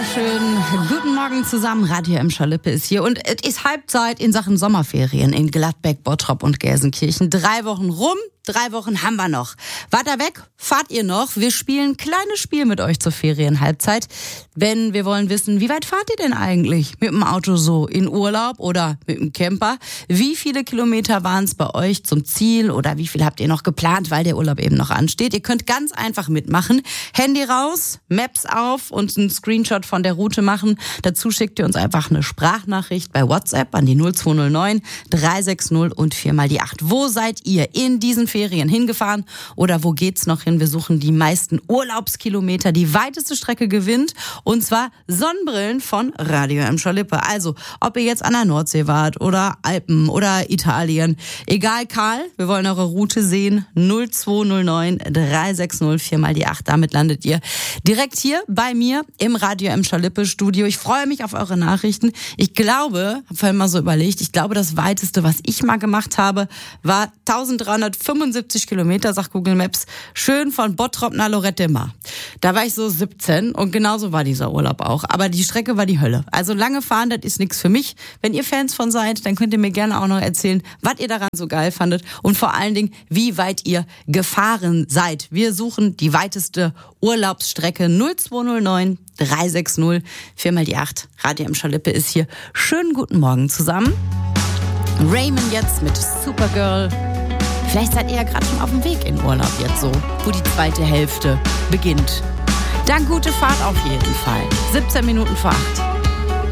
wunderschönen guten Morgen zusammen. Radio Emscher Lippe ist hier und es ist Halbzeit in Sachen Sommerferien in Gladbeck, Bottrop und Gelsenkirchen. 3 Wochen rum. 3 Wochen haben wir noch. Wart da weg? Fahrt ihr noch? Wir spielen ein kleines Spiel mit euch zur Ferienhalbzeit. Wenn wir wollen wissen, wie weit fahrt ihr denn eigentlich mit dem Auto so in Urlaub oder mit dem Camper? Wie viele Kilometer waren es bei euch zum Ziel oder wie viel habt ihr noch geplant, weil der Urlaub eben noch ansteht? Ihr könnt ganz einfach mitmachen. Handy raus, Maps auf und einen Screenshot von der Route machen. Dazu schickt ihr uns einfach eine Sprachnachricht bei WhatsApp an die 0209 360 und 4 mal die 8. Wo seid ihr in diesen Ferien hingefahren oder wo geht's noch hin? Wir suchen die meisten Urlaubskilometer. Die weiteste Strecke gewinnt und zwar Sonnenbrillen von Radio Emscher Lippe. Also, ob ihr jetzt an der Nordsee wart oder Alpen oder Italien. Egal, Karl, wir wollen eure Route sehen. 0209 360 4 mal die 8. Damit landet ihr direkt hier bei mir im Radio Emscher Lippe Studio. Ich freue mich auf eure Nachrichten. Ich glaube, habe vorhin mal so überlegt, ich glaube, das weiteste, was ich mal gemacht habe, war 1375 Kilometer, sagt Google Maps, schön von Bottrop nach Lorette Mar. Da war ich so 17 und genauso war dieser Urlaub auch. Aber die Strecke war die Hölle. Also lange fahren, das ist nichts für mich. Wenn ihr Fans von seid, dann könnt ihr mir gerne auch noch erzählen, was ihr daran so geil fandet und vor allen Dingen, wie weit ihr gefahren seid. Wir suchen die weiteste Urlaubsstrecke 0209 360 4 mal die 8. Radio Emscher Lippe ist hier. Schönen guten Morgen zusammen. Raymond jetzt mit Supergirl. Vielleicht seid ihr ja gerade schon auf dem Weg in Urlaub jetzt so, wo die zweite Hälfte beginnt. Dann gute Fahrt auf jeden Fall. 17 Minuten vor 8.